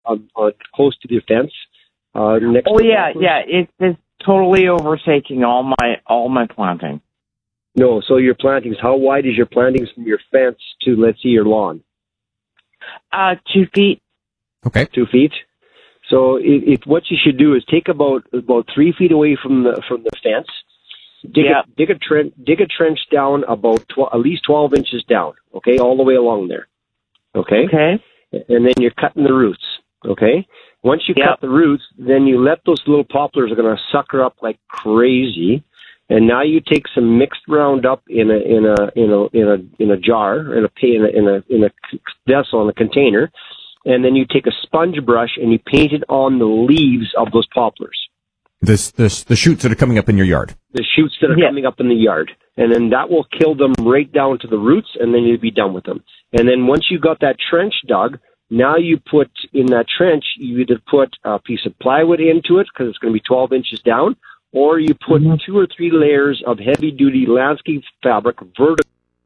close to the fence. Next Oh to yeah, it's totally overtaking all my planting. No, so your plantings. How wide is your plantings from your fence to, let's see, your lawn? 2 feet. Okay. 2 feet. So if what you should do is take about 3 feet away from the fence. Dig a trench down about at least 12 inches down. Okay, all the way along there. Okay. Okay. And then you're cutting the roots. Okay. Once you cut the roots, then you let those little poplars are going to sucker up like crazy. And now you take some mixed Roundup in a jar, in a vessel, in a container, and then you take a sponge brush and you paint it on the leaves of those poplars. The shoots that are coming up in your yard. The shoots that are coming up in the yard. And then that will kill them right down to the roots, and then you'll be done with them. And then once you got that trench dug, now you put in that trench, you either put a piece of plywood into it, because it's going to be 12 inches down, or you put 2 or 3 layers of heavy-duty landscape fabric vertical.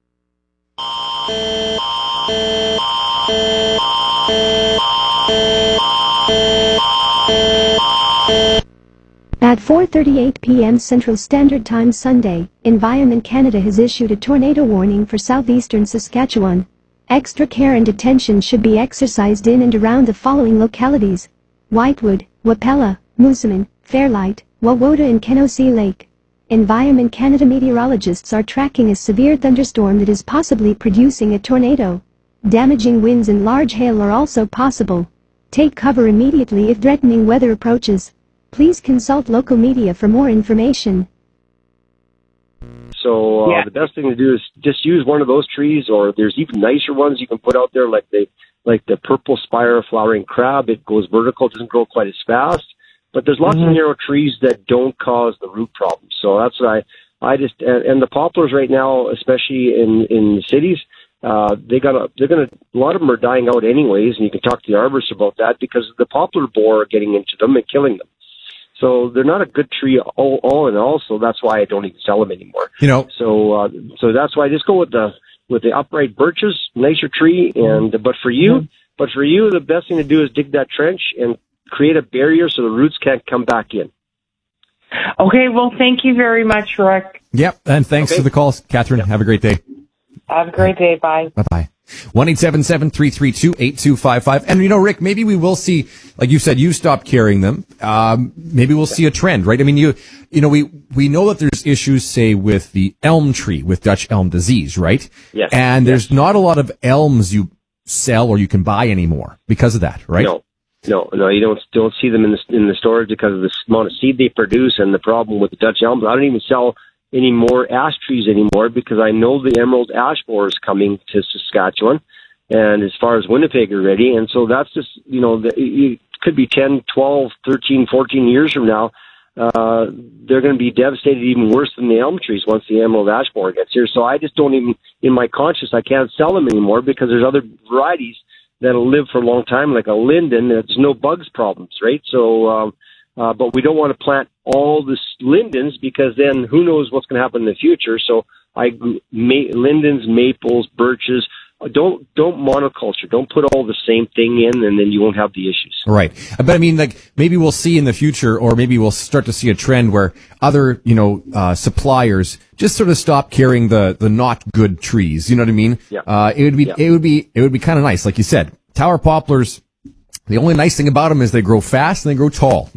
At 4:38 p.m. Central Standard Time Sunday, Environment Canada has issued a tornado warning for southeastern Saskatchewan. Extra care and attention should be exercised in and around the following localities: Whitewood, Wapella, Moosomin, Fairlight, Wawota and Kenosee Lake. Environment Canada meteorologists are tracking a severe thunderstorm that is possibly producing a tornado. Damaging winds and large hail are also possible. Take cover immediately if threatening weather approaches. Please consult local media for more information. So the best thing to do is just use one of those trees, or there's even nicer ones you can put out there, like the purple spire flowering crab. It goes vertical, doesn't grow quite as fast. But there's lots of narrow trees that don't cause the root problem. So that's what I just, and the poplars right now, especially in cities, a lot of them are dying out anyways, and you can talk to the arborists about that, because the poplar borer are getting into them and killing them. So they're not a good tree all in all, so that's why I don't even sell them anymore. So that's why I just go with the upright birches, nicer tree, but for you, the best thing to do is dig that trench and create a barrier so the roots can't come back in. Okay, well, thank you very much, Rick. Yep, and thanks for the call, Catherine. Have a great day. Have a great day. Bye. Bye-bye. 1-877-332-8255. And, Rick, maybe we will see, like you said, you stopped carrying them. Maybe we'll see a trend, right? I mean, we know that there's issues, say, with the elm tree, with Dutch elm disease, right? Yes. And there's not a lot of elms you sell or you can buy anymore because of that, right? No, you don't see them in the stores because of the amount of seed they produce and the problem with the Dutch elms. I don't even sell any more ash trees anymore because I know the emerald ash borer is coming to Saskatchewan, and as far as Winnipeg already, and so that's just, it could be 10, 12, 13, 14 years from now. They're going to be devastated even worse than the elm trees once the emerald ash borer gets here. So I just don't even, in my conscience, I can't sell them anymore because there's other varieties that'll live for a long time, like a linden. There's no bugs problems, right? So, but we don't want to plant all the lindens because then who knows what's going to happen in the future. So lindens, maples, birches. Don't monoculture. Don't put all the same thing in, and then you won't have the issues. Right. But I mean, like, maybe we'll see in the future, or maybe we'll start to see a trend where other, suppliers just sort of stop carrying the not good trees. You know what I mean? Yeah. It would be kind of nice. Like you said, tower poplars, the only nice thing about them is they grow fast and they grow tall,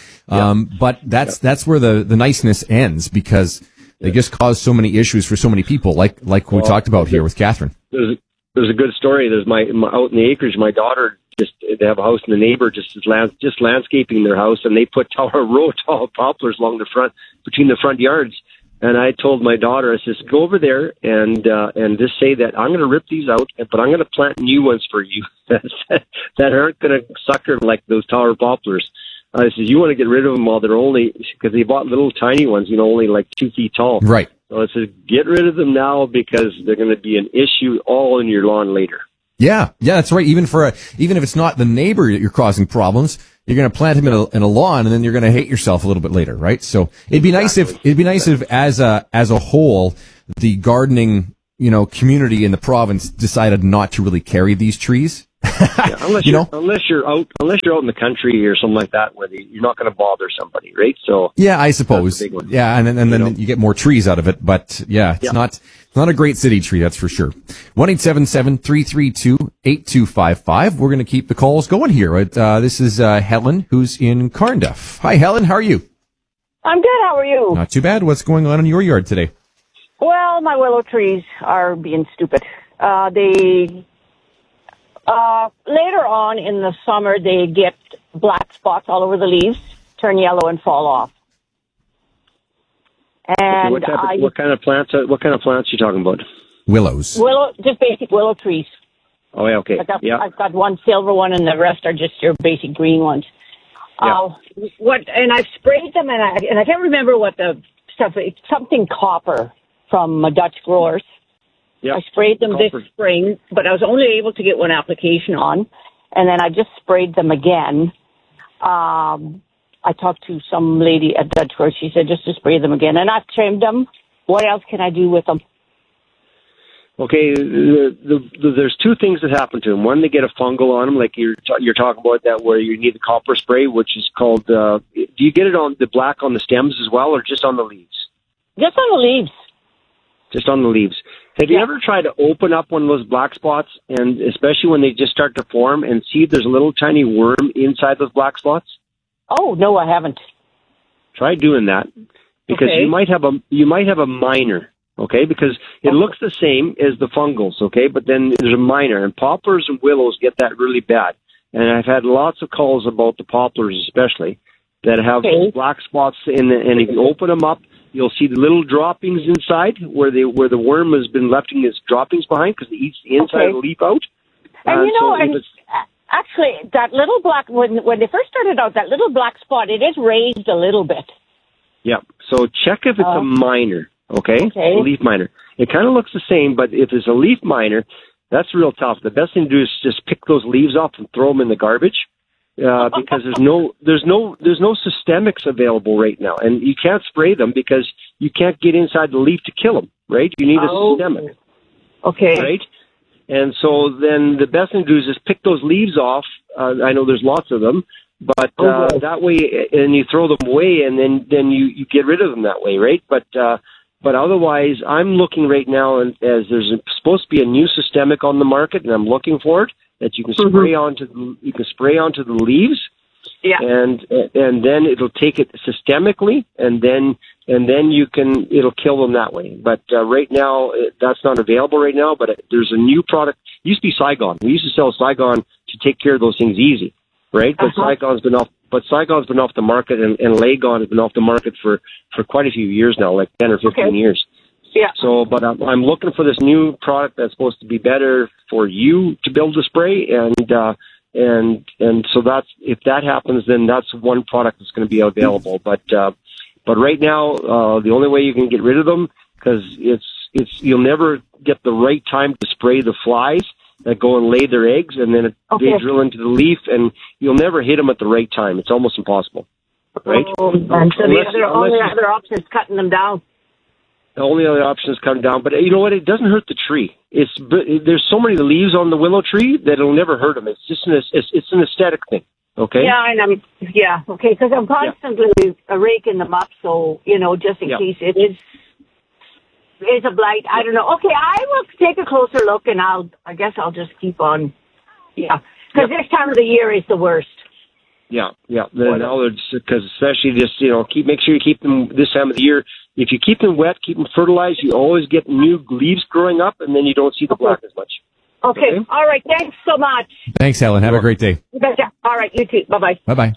but that's where the niceness ends, because they just cause so many issues for so many people, like we talked about here with Catherine. There's a good story. There's my out in the acreage, my daughter they have a house, and the neighbor just landscaping their house, and they put tall poplars along the front, between the front yards. And I told my daughter, I says, go over there and just say that I'm going to rip these out, but I'm going to plant new ones for you that aren't going to sucker like those tower poplars. I says, you want to get rid of them while they're only, because they bought little tiny ones, only like 2 feet tall. Right. So I says, get rid of them now because they're going to be an issue all in your lawn later. Yeah, that's right. Even if it's not the neighbor that you're causing problems, you're going to plant him in a lawn, and then you're going to hate yourself a little bit later, right? So it'd be nice if as a whole, the gardening, community in the province decided not to really carry these trees. Yeah, unless you're out in the country or something like that, where you're not going to bother somebody, right? So yeah, I suppose. Yeah, and then you get more trees out of it. But yeah, it's not a great city tree, that's for sure. 1-877-332-8255. We're going to keep the calls going here. This is Helen, who's in Carnduff. Hi, Helen. How are you? I'm good. How are you? Not too bad. What's going on in your yard today? Well, my willow trees are being stupid. Later on in the summer, they get black spots all over the leaves, turn yellow, and fall off. And what kind of plants? What kind of plants are you talking about? Willows. Just basic willow trees. Oh, yeah, okay. I've got one silver one, and the rest are just your basic green ones. Yeah. And I've sprayed them, and I can't remember what the stuff. It's something copper from Dutch growers. Yeah. I sprayed them this spring, but I was only able to get one application on, and then I just sprayed them again. I talked to some lady at Dutch Growers. She said just to spray them again, and I've trimmed them. What else can I do with them? Okay, there's two things that happen to them. One, they get a fungal on them, like you're talking about that, where you need the copper spray, which is called. Do you get it on the black on the stems as well, or just on the leaves? Just on the leaves. Just on the leaves. Have you ever tried to open up one of those black spots, and especially when they just start to form, and see if there's a little tiny worm inside those black spots? Oh no, I haven't. Try doing that, because you might have a minor. Okay, because it looks the same as the fungals, okay, but then there's a minor, and poplars and willows get that really bad. And I've had lots of calls about the poplars especially that have black spots and if you open them up, you'll see the little droppings inside where the worm has been lefting his droppings behind because it eats the inside of the leaf out. And actually, that little black, when they first started out, that little black spot, it is raised a little bit. Yeah, so check if it's a minor. Okay. A leaf minor. It kind of looks the same, but if it's a leaf minor, that's real tough. The best thing to do is just pick those leaves off and throw them in the garbage, because there's no systemics available right now, and you can't spray them because you can't get inside the leaf to kill them. Right? You need a systemic. Okay. Right. And so then the best thing to do is just pick those leaves off. I know there's lots of them. But that way, and you throw them away, and then you get rid of them that way, right? But otherwise, I'm looking right now, as there's supposed to be a new systemic on the market, and I'm looking for it that you can spray onto the leaves, and then it'll take it systemically, and then it'll kill them that way. But right now, that's not available right now. But there's a new product. It used to be Saigon. We used to sell Saigon to take care of those things easy. Right, but Saigon's been off the market, and Lagon has been off the market for quite a few years now, like 10 or 15 years. Yeah. So, but I'm looking for this new product that's supposed to be better for you to build a spray, and so that's, if that happens, then that's one product that's going to be available. But right now, the only way you can get rid of them, because you'll never get the right time to spray the flies that go and lay their eggs, and then they drill into the leaf, and you'll never hit them at the right time. It's almost impossible, right? And so the only other option is cutting them down. The only other option is cutting down, but you know what? It doesn't hurt the tree. There's so many leaves on the willow tree that it'll never hurt them. It's just an aesthetic thing. Okay. Yeah, and okay, because I'm constantly raking them up, so just in case it is a blight. I don't know. Okay, I will take a closer look, and I guess I'll just keep on. Yeah, because this time of the year is the worst. Yeah. Because especially just make sure you keep them this time of the year. If you keep them wet, keep them fertilized, you always get new leaves growing up, and then you don't see the black as much. Okay. All right. Thanks so much. Thanks, Helen. Have a great day. You betcha. All right. You too. Bye-bye. Bye-bye.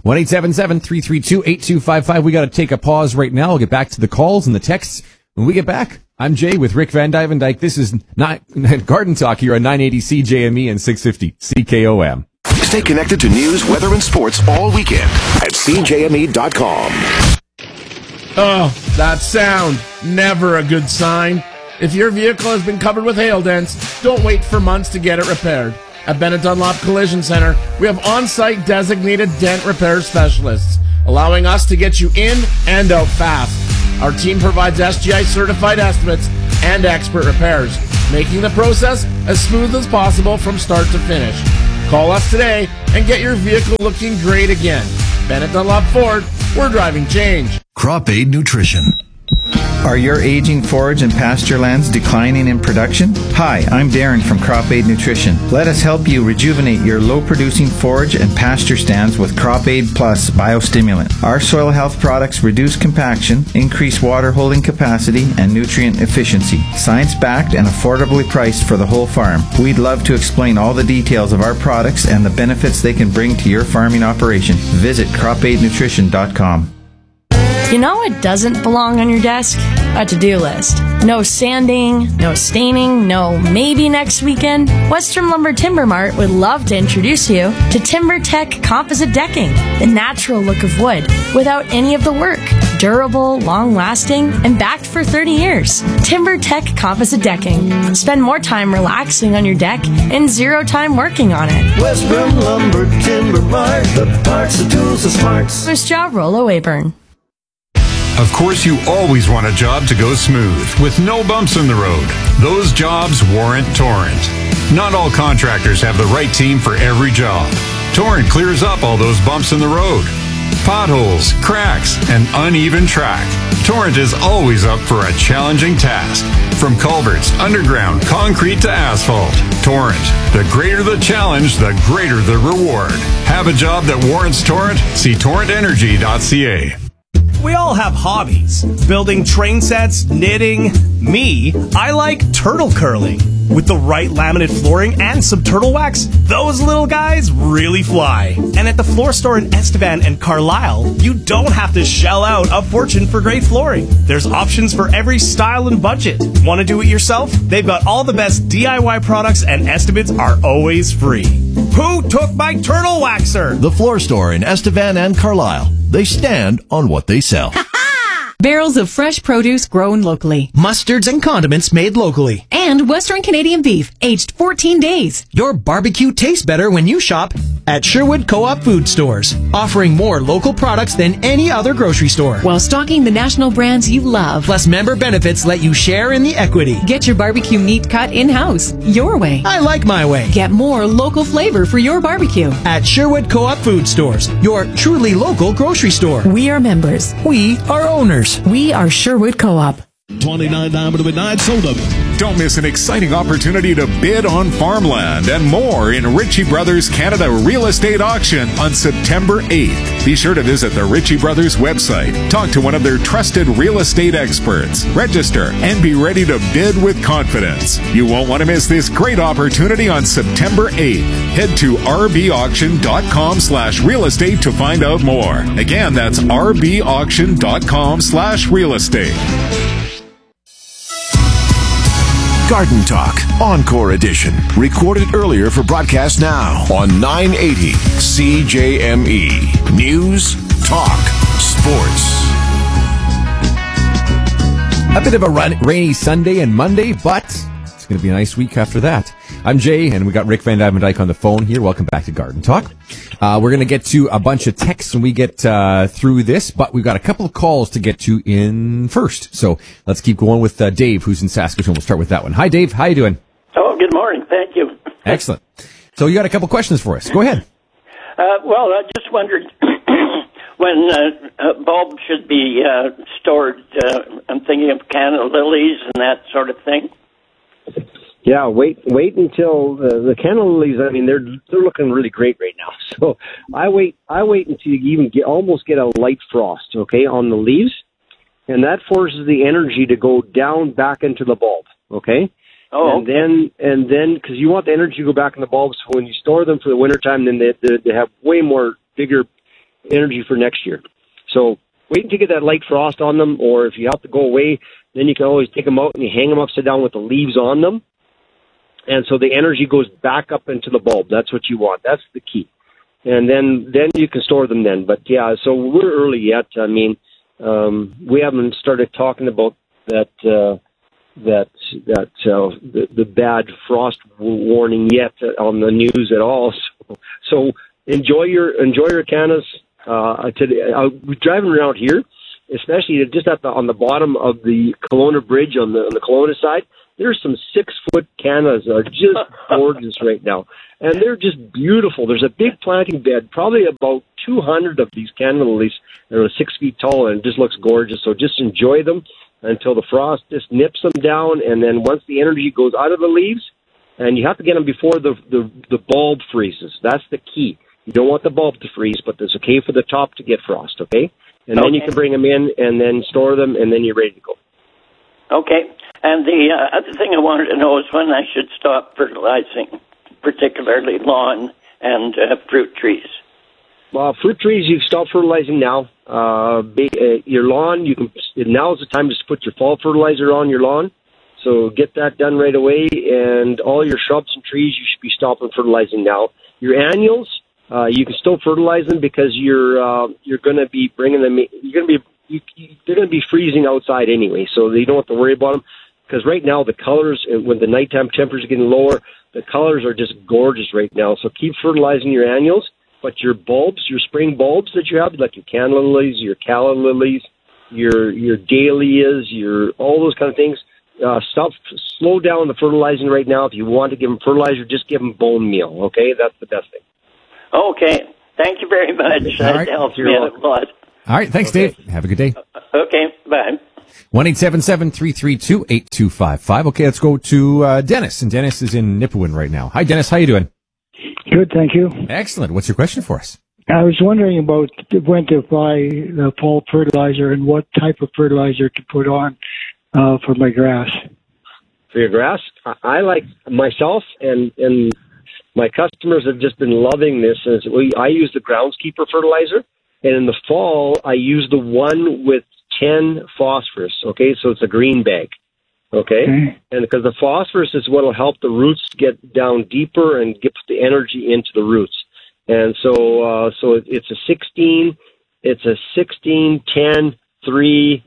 1-877-332-8255. We got to take a pause right now. We'll get back to the calls and the texts when we get back. I'm Jay with Rick Van Dyke. This is not Garden Talk here on 980 CJME and 650 CKOM. Stay connected to news, weather, and sports all weekend at CJME.com. Oh, that sound. Never a good sign. If your vehicle has been covered with hail dents, don't wait for months to get it repaired. At Bennett Dunlop Collision Center, we have on-site designated dent repair specialists, allowing us to get you in and out fast. Our team provides SGI-certified estimates and expert repairs, making the process as smooth as possible from start to finish. Call us today and get your vehicle looking great again. Bennett Dunlop Ford, we're driving change. Crop Aid Nutrition. Are your aging forage and pasture lands declining in production? Hi, I'm Darren from Crop Aid Nutrition. Let us help you rejuvenate your low-producing forage and pasture stands with Crop Aid Plus Biostimulant. Our soil health products reduce compaction, increase water holding capacity, and nutrient efficiency. Science-backed and affordably priced for the whole farm. We'd love to explain all the details of our products and the benefits they can bring to your farming operation. Visit cropaidnutrition.com. You know what doesn't belong on your desk? A to-do list. No sanding, no staining, no maybe next weekend. Western Lumber Timber Mart would love to introduce you to TimberTech Composite Decking, the natural look of wood without any of the work. Durable, long-lasting, and backed for 30 years. TimberTech Composite Decking. Spend more time relaxing on your deck and zero time working on it. Western Lumber Timber Mart, the parts, the tools, the smarts. First job, Rollo Wayburn. Of course, you always want a job to go smooth, with no bumps in the road. Those jobs warrant Torrent. Not all contractors have the right team for every job. Torrent clears up all those bumps in the road. Potholes, cracks, and uneven track. Torrent is always up for a challenging task. From culverts, underground, concrete to asphalt. Torrent. The greater the challenge, the greater the reward. Have a job that warrants Torrent? See torrentenergy.ca. We all have hobbies. Building train sets, knitting. Me, I like turtle curling. With the right laminate flooring and some turtle wax, those little guys really fly. And at the floor store in Estevan and Carlisle, you don't have to shell out a fortune for great flooring. There's options for every style and budget. Want to do it yourself? They've got all the best DIY products and estimates are always free. Who took my turtle waxer? The floor store in Estevan and Carlisle. They stand on what they sell. Barrels of fresh produce grown locally. Mustards and condiments made locally. And Western Canadian beef, aged 14 days. Your barbecue tastes better when you shop at Sherwood Co-op Food Stores, offering more local products than any other grocery store. While stocking the national brands you love. Plus member benefits let you share in the equity. Get your barbecue meat cut in-house, your way. I like my way. Get more local flavor for your barbecue. At Sherwood Co-op Food Stores, your truly local grocery store. We are members. We are owners. We are Sherwood Co-op. 29 Diamond Midnight Soda. Don't miss an exciting opportunity to bid on farmland and more in Ritchie Brothers Canada Real Estate Auction on September 8th. Be sure to visit the Ritchie Brothers website. Talk to one of their trusted real estate experts. Register and be ready to bid with confidence. You won't want to miss this great opportunity on September 8th. Head to rbauction.com/real estate to find out more. Again, that's rbauction.com/real estate. Garden Talk, Encore Edition. Recorded earlier for broadcast now on 980 CJME. News, talk, sports. A bit of a rainy Sunday and Monday, but it's going to be a nice week after that. I'm Jay, and we got Rick Van Dyke on the phone here. Welcome back to Garden Talk. We're going to get to a bunch of texts when we get through this, but we've got a couple of calls to get to in first. So let's keep going with Dave, who's in Saskatoon. We'll start with that one. Hi, Dave. How you doing? Oh, good morning. Thank you. Excellent. So you got a couple questions for us. Go ahead. Well, I just wondered when bulbs should be stored. I'm thinking of Canada lilies and that sort of thing. Yeah, wait until the Canada lilies. I mean, they're looking really great right now. So I wait until you even almost get a light frost, okay, on the leaves, and that forces the energy to go down back into the bulb, okay. Oh. And then because you want the energy to go back in the bulbs, so when you store them for the wintertime, then they have way more bigger energy for next year. So wait until you get that light frost on them, or if you have to go away, then you can always take them out and you hang them upside down with the leaves on them. And so the energy goes back up into the bulb. That's what you want. That's the key. And then you can store them then. But yeah, so we're early yet. I mean, we haven't started talking about the bad frost warning yet on the news at all. So enjoy your canas today. We're driving around here, especially just on the bottom of the Kelowna Bridge on the Kelowna side. There's some 6-foot cannas that are just gorgeous right now. And they're just beautiful. There's a big planting bed, probably about 200 of these canna lilies that are 6 feet tall, and it just looks gorgeous. So just enjoy them until the frost just nips them down, and then once the energy goes out of the leaves, and you have to get them before the bulb freezes. That's the key. You don't want the bulb to freeze, but it's okay for the top to get frost, okay? And then you can bring them in and then store them, and then you're ready to go. Okay. And the other thing I wanted to know is when I should stop fertilizing, particularly lawn and fruit trees. Well, fruit trees, you stop fertilizing now. Your lawn, now is the time to put your fall fertilizer on your lawn. So get that done right away. And all your shrubs and trees, you should be stopping fertilizing now. Your annuals, you can still fertilize them because you're going to be bringing them. They're going to be freezing outside anyway, so you don't have to worry about them. Because right now the colors, when the nighttime temperatures are getting lower, the colors are just gorgeous right now. So keep fertilizing your annuals. But your bulbs, your spring bulbs that you have, like your canna lilies, your calla lilies, your dahlias, all those kind of things, slow down the fertilizing right now. If you want to give them fertilizer, just give them bone meal, okay? That's the best thing. Okay. Thank you very much. That helps me out a lot. All right. Thanks, Dave. Have a good day. Okay. Bye. 1-877-332-8255. Okay, let's go to Dennis. And Dennis is in Nipawin right now. Hi, Dennis. How you doing? Good, thank you. Excellent. What's your question for us? I was wondering about when to buy the fall fertilizer and what type of fertilizer to put on for my grass. For your grass? I like myself and my customers have just been loving this. I use the Groundskeeper fertilizer, and in the fall, I use the one with 10 phosphorus, okay? So it's a green bag, okay? And because the phosphorus is what will help the roots get down deeper and get the energy into the roots. And so it's a 16, 10, 3,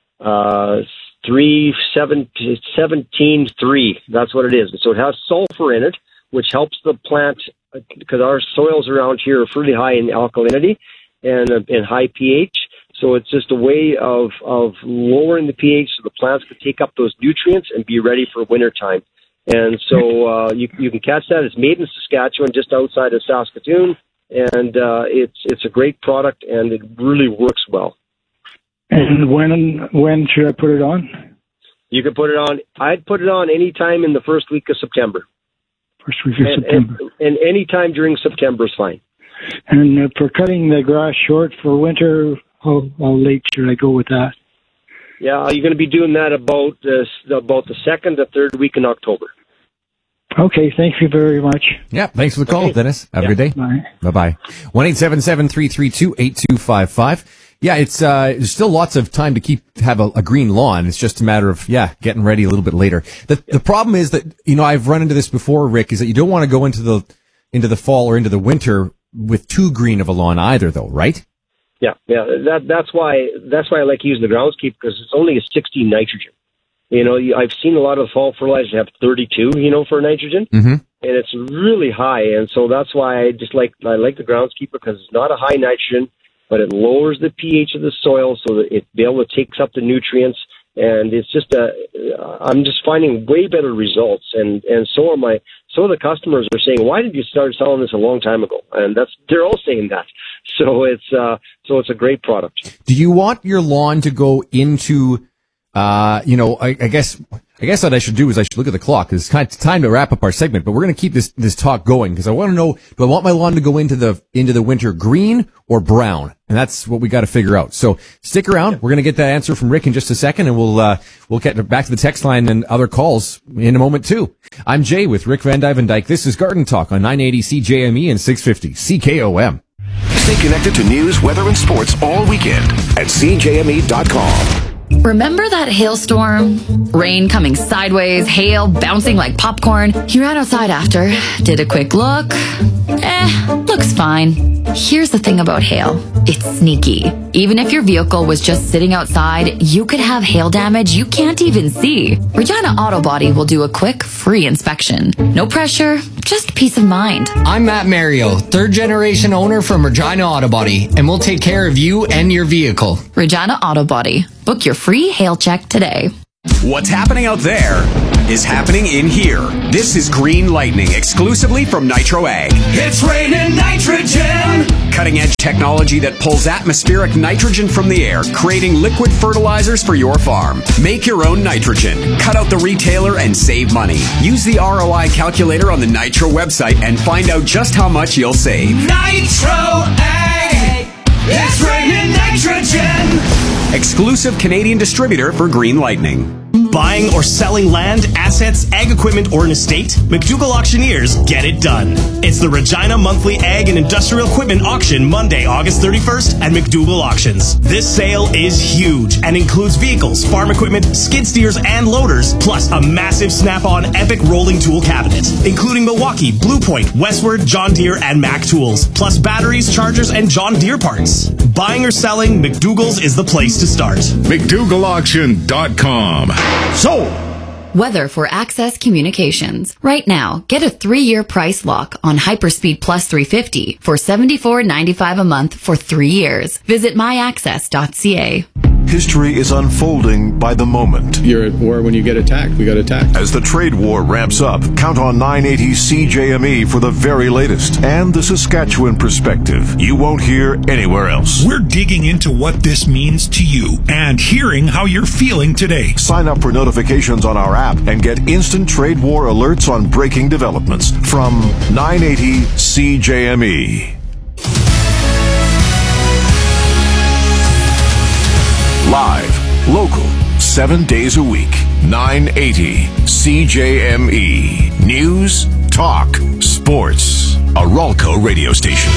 17, 3. That's what it is. So it has sulfur in it, which helps the plant, because our soils around here are pretty high in alkalinity and in high pH. So it's just a way of lowering the pH so the plants can take up those nutrients and be ready for wintertime. And so you can catch that. It's made in Saskatchewan, just outside of Saskatoon, and it's a great product, and it really works well. And when should I put it on? You can put it on. I'd put it on any time in the first week of September. First week of September. And any time during September is fine. And for cutting the grass short for winter, how late should I go with that? Yeah, you're going to be doing that about the second or third week in October. Okay, thank you very much. Yeah, thanks for the call, Dennis. Have a good day. Bye. Bye-bye. 1-877-332-8255. Yeah, it's there's still lots of time to have a green lawn. It's just a matter of getting ready a little bit later. The problem is that I've run into this before, Rick, is that you don't want to go into the fall or into the winter with too green of a lawn either, though, right? Yeah. That's why I like using the Groundskeeper, because it's only a 16 nitrogen. I've seen a lot of fall fertilizers have 32, for nitrogen, and it's really high. And so that's why I like the Groundskeeper, because it's not a high nitrogen, but it lowers the pH of the soil so that it be able to take up the nutrients. And it's just I'm just finding way better results. And so are the customers are saying, why did you start selling this a long time ago? And they're all saying that. So it's a great product. Do you want your lawn to go into, I guess what I should do is I should look at the clock, because it's kind of time to wrap up our segment, but we're going to keep this talk going, because I want to know, do I want my lawn to go into the winter green or brown? And that's what we got to figure out. So stick around. We're going to get that answer from Rick in just a second, and we'll get back to the text line and other calls in a moment too. I'm Jay with Rick Van Dyke. This is Garden Talk on 980 CJME and 650 CKOM. Stay connected to news, weather, and sports all weekend at CJME.com. Remember that hailstorm? Rain coming sideways, hail bouncing like popcorn. He ran outside after, did a quick look. Looks fine. Here's the thing about hail. It's sneaky. Even if your vehicle was just sitting outside, you could have hail damage you can't even see. Regina Auto Body will do a quick, free inspection. No pressure, just peace of mind. I'm Matt Mario, third-generation owner from Regina Auto Body, and we'll take care of you and your vehicle. Regina Auto Body. Book your free hail check today. What's happening out there is happening in here. This is Green Lightning, exclusively from Nitro Ag. It's raining nitrogen! Cutting-edge technology that pulls atmospheric nitrogen from the air, creating liquid fertilizers for your farm. Make your own nitrogen. Cut out the retailer and save money. Use the ROI calculator on the Nitro website and find out just how much you'll save. Nitro Ag! It's raining nitrogen! Exclusive Canadian distributor for Green Lightning. Buying or selling land, assets, ag equipment, or an estate? McDougall Auctioneers get it done. It's the Regina Monthly Ag and Industrial Equipment Auction Monday, August 31st at McDougall Auctions. This sale is huge and includes vehicles, farm equipment, skid steers, and loaders, plus a massive Snap-on Epic rolling tool cabinet, including Milwaukee, Blue Point, Westward, John Deere, and Mac tools, plus batteries, chargers, and John Deere parts. Buying or selling, McDougall's is the place to start. McDougallAuction.com. Sold! Weather for Access Communications. Right now, get a 3-year price lock on Hyperspeed Plus 350 for $74.95 a month for 3 years. Visit myaccess.ca. History is unfolding by the moment. You're at war when you get attacked. We got attacked. As the trade war ramps up, count on 980 CJME for the very latest and the Saskatchewan perspective you won't hear anywhere else. We're digging into what this means to you and hearing how you're feeling today. Sign up for notifications on our app and get instant trade war alerts on breaking developments from 980 CJME. Live, local, 7 days a week. 980 CJME. News, talk, sports. A Ralco radio station.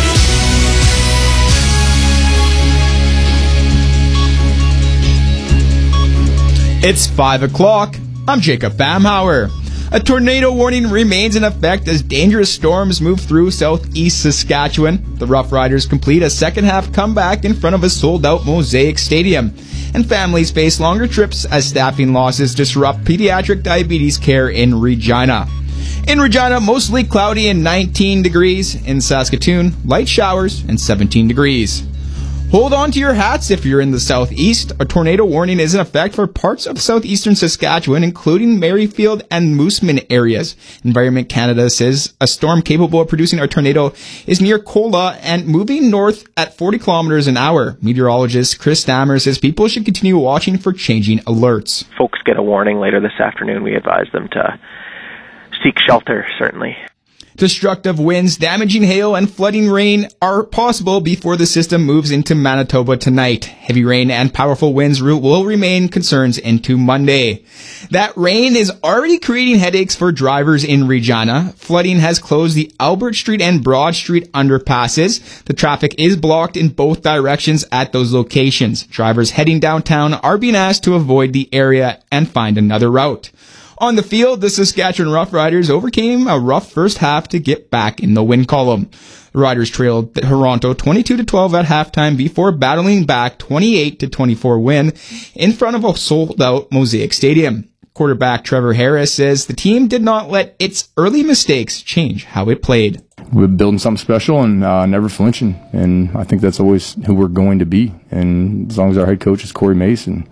It's 5 o'clock. I'm Jacob Bamhauer. A tornado warning remains in effect as dangerous storms move through southeast Saskatchewan. The Rough Riders complete a second-half comeback in front of a sold-out Mosaic Stadium. And families face longer trips as staffing losses disrupt pediatric diabetes care in Regina. In Regina, mostly cloudy and 19 degrees. In Saskatoon, light showers and 17 degrees. Hold on to your hats if you're in the southeast. A tornado warning is in effect for parts of southeastern Saskatchewan, including Merrifield and Mooseman areas. Environment Canada says a storm capable of producing a tornado is near Kola and moving north at 40 kilometers an hour. Meteorologist Chris Stammer says people should continue watching for changing alerts. Folks get a warning later this afternoon. We advise them to seek shelter, certainly. Destructive winds, damaging hail, and flooding rain are possible before the system moves into Manitoba tonight. Heavy rain and powerful winds will remain concerns into Monday. That rain is already creating headaches for drivers in Regina. Flooding has closed the Albert Street and Broad Street underpasses. The traffic is blocked in both directions at those locations. Drivers heading downtown are being asked to avoid the area and find another route. On the field, the Saskatchewan Roughriders overcame a rough first half to get back in the win column. The Riders trailed Toronto 22-12 at halftime before battling back 28-24 win in front of a sold-out Mosaic Stadium. Quarterback Trevor Harris says the team did not let its early mistakes change how it played. We're building something special and never flinching, and I think that's always who we're going to be. And as long as our head coach is Corey Mason,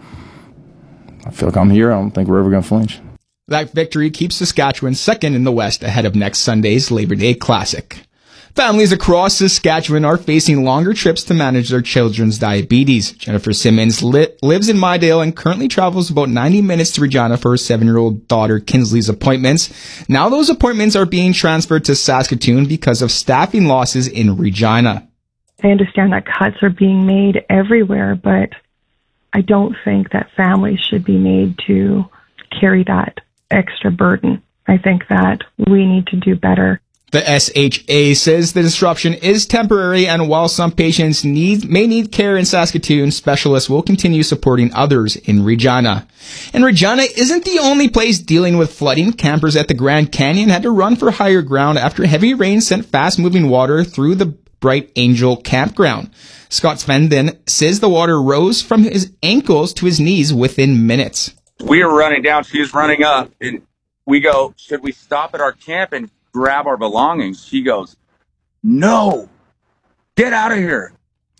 I feel like I'm here. I don't think we're ever going to flinch. That victory keeps Saskatchewan second in the West ahead of next Sunday's Labor Day Classic. Families across Saskatchewan are facing longer trips to manage their children's diabetes. Jennifer Simmons lives in Mydale and currently travels about 90 minutes to Regina for her 7-year-old daughter Kinsley's appointments. Now those appointments are being transferred to Saskatoon because of staffing losses in Regina. I understand that cuts are being made everywhere, but I don't think that families should be made to carry that extra burden. I think that we need to do better. The SHA says the disruption is temporary, and while some patients may need care in Saskatoon, specialists will continue supporting others in Regina. And Regina isn't the only place dealing with flooding. Campers at the Grand Canyon had to run for higher ground after heavy rain sent fast-moving water through the Bright Angel campground. Scott Svenden says the water rose from his ankles to his knees within minutes. We were running down, she was running up, and we go, should we stop at our camp and grab our belongings? She goes, no, get out of here.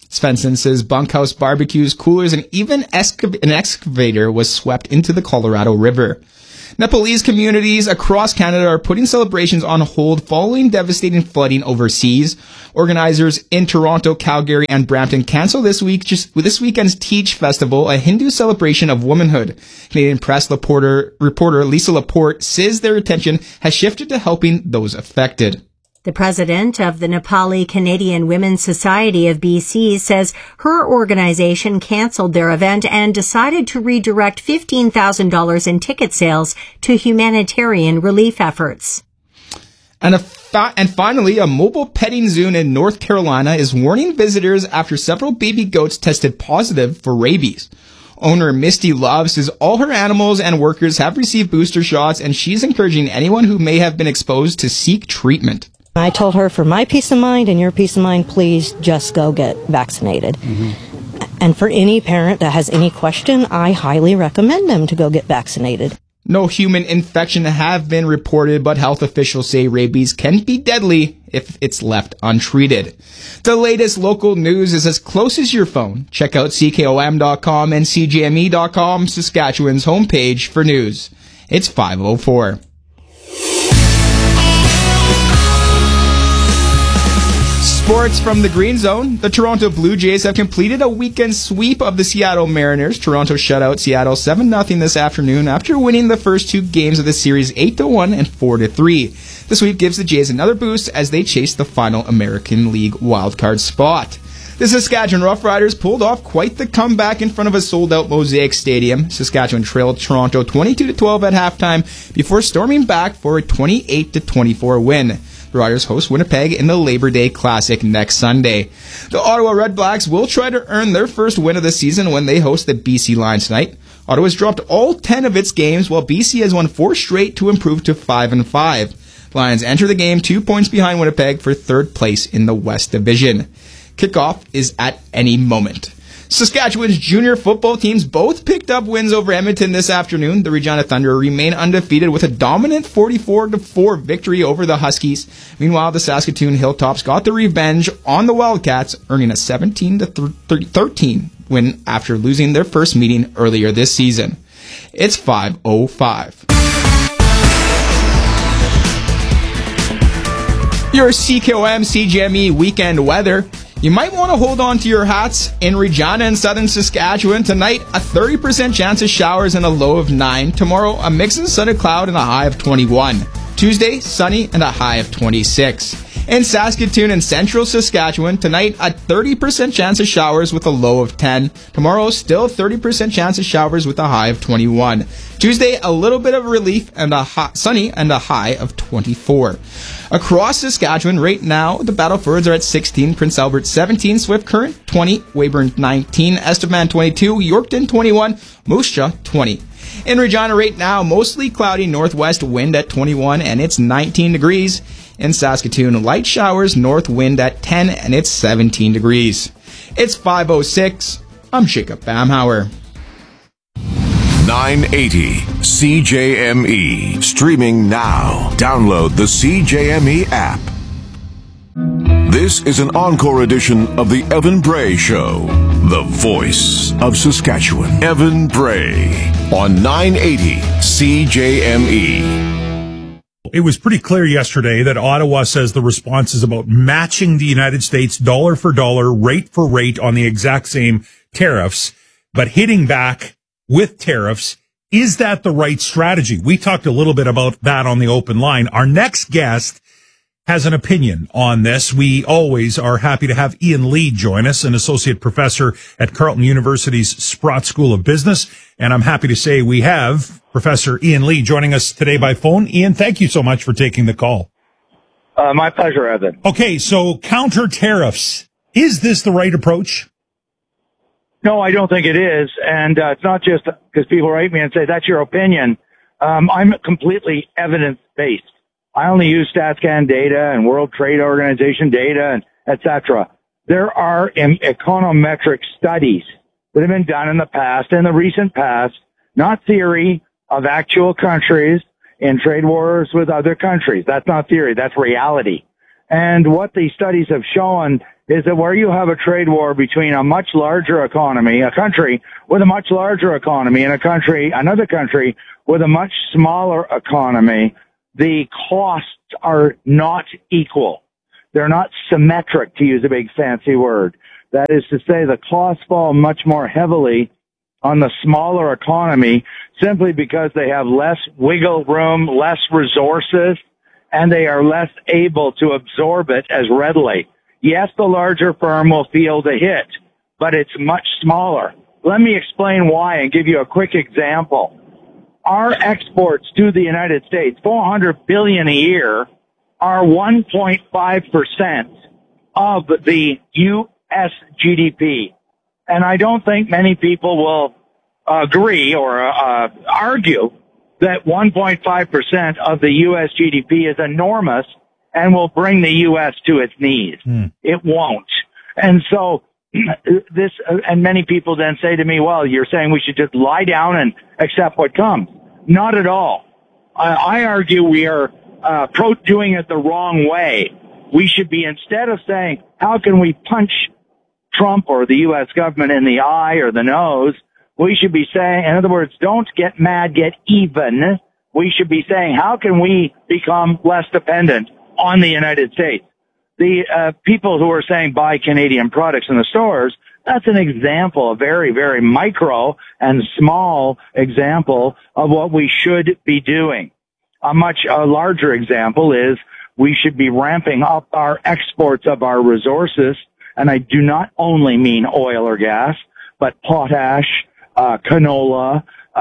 Svensson says bunkhouse barbecues, coolers, and even an excavator was swept into the Colorado River. Nepalese communities across Canada are putting celebrations on hold following devastating flooding overseas. Organizers in Toronto, Calgary, and Brampton cancel this weekend's Teach Festival, a Hindu celebration of womanhood. Canadian Press reporter Lisa Laporte says their attention has shifted to helping those affected. The president of the Nepali Canadian Women's Society of BC says her organization canceled their event and decided to redirect $15,000 in ticket sales to humanitarian relief efforts. And finally, a mobile petting zoo in North Carolina is warning visitors after several baby goats tested positive for rabies. Owner Misty Love says all her animals and workers have received booster shots, and she's encouraging anyone who may have been exposed to seek treatment. I told her, for my peace of mind and your peace of mind, please just go get vaccinated. Mm-hmm. And for any parent that has any question, I highly recommend them to go get vaccinated. No human infection have been reported, but health officials say rabies can be deadly if it's left untreated. The latest local news is as close as your phone. Check out CKOM.com and CJME.com, Saskatchewan's homepage for news. It's 5:04. Sports from the Green Zone. The Toronto Blue Jays have completed a weekend sweep of the Seattle Mariners. Toronto shut out Seattle 7-0 this afternoon after winning the first two games of the series 8-1 and 4-3. The sweep gives the Jays another boost as they chase the final American League wildcard spot. The Saskatchewan Roughriders pulled off quite the comeback in front of a sold-out Mosaic Stadium. Saskatchewan trailed Toronto 22-12 at halftime before storming back for a 28-24 win. The Riders host Winnipeg in the Labor Day Classic next Sunday. The Ottawa Redblacks will try to earn their first win of the season when they host the BC Lions tonight. Ottawa's dropped all 10 of its games, while BC has won 4 straight to improve to 5-5. Lions enter the game 2 points behind Winnipeg for third place in the West Division. Kickoff is at any moment. Saskatchewan's junior football teams both picked up wins over Edmonton this afternoon. The Regina Thunder remain undefeated with a dominant 44-4 victory over the Huskies. Meanwhile, the Saskatoon Hilltops got the revenge on the Wildcats, earning a 17-13 win after losing their first meeting earlier this season. It's 5:05. Your CKOM CGME weekend weather. You might want to hold on to your hats. In Regina and southern Saskatchewan tonight, a 30% chance of showers and a low of 9. Tomorrow, a mix and sun of cloud and a high of 21. Tuesday, sunny and a high of 26. In Saskatoon and central Saskatchewan, tonight a 30% chance of showers with a low of 10. Tomorrow, still 30% chance of showers with a high of 21. Tuesday, a little bit of relief and a sunny and a high of 24. Across Saskatchewan, right now, the Battlefords are at 16, Prince Albert 17, Swift Current 20, Weyburn 19, Estevan 22, Yorkton 21, Moose Jaw 20. In Regina right now, mostly cloudy northwest wind at 21 and it's 19 degrees. In Saskatoon, light showers, north wind at 10 and it's 17 degrees. It's 5:06. I'm Jacob Bamhauer. 980 CJME. Streaming now. Download the CJME app. This is an encore edition of the Evan Bray Show. The voice of Saskatchewan. Evan Bray on 980 CJME. It was pretty clear yesterday that Ottawa says the response is about matching the United States dollar for dollar, rate for rate on the exact same tariffs, but hitting back with tariffs. Is that the right strategy? We talked a little bit about that on the open line. Our next guest has an opinion on this. We always are happy to have Ian Lee join us, an associate professor at Carleton University's Sprott School of Business. And I'm happy to say we have Professor Ian Lee joining us today by phone. Ian, thank you so much for taking the call. My pleasure, Evan. Okay, so counter tariffs. Is this the right approach? No, I don't think it is. And it's not just because people write me and say, that's your opinion. I'm completely evidence-based. I only use StatsCan data and World Trade Organization data and et cetera. There are econometric studies that have been done in the past, in the recent past, not theory, of actual countries in trade wars with other countries. That's not theory, that's reality. And what these studies have shown is that where you have a trade war between a much larger economy, a country with a much larger economy, and another country with a much smaller economy, the costs are not equal. They're not symmetric, to use a big fancy word. That is to say, the costs fall much more heavily on the smaller economy simply because they have less wiggle room, less resources, and they are less able to absorb it as readily. Yes, the larger firm will feel the hit, but it's much smaller. Let me explain why and give you a quick example. Our exports to the United States, $400 billion a year, are 1.5% of the U.S. GDP. And I don't think many people will agree or argue that 1.5% of the U.S. GDP is enormous and will bring the U.S. to its knees. It won't. And so and many people then say to me, well, you're saying we should just lie down and accept what comes. Not at all. I argue we are doing it the wrong way. We should be, instead of saying, how can we punch Trump or the U.S. government in the eye or the nose, we should be saying, in other words, don't get mad, get even. We should be saying, how can we become less dependent on the United States? The people who are saying buy Canadian products in the stores, that's an example, a very, very micro and small example of what we should be doing. A much larger example is we should be ramping up our exports of our resources, and I do not only mean oil or gas, but potash, canola,